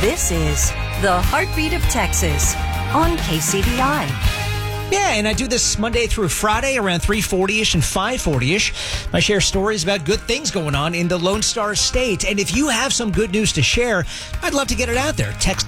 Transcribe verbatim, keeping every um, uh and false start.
This is the Heartbeat of Texas on K C D I. Yeah, and I do this Monday through Friday around three forty-ish and five forty-ish. I share stories about good things going on in the Lone Star State. And if you have some good news to share, I'd love to get it out there. Text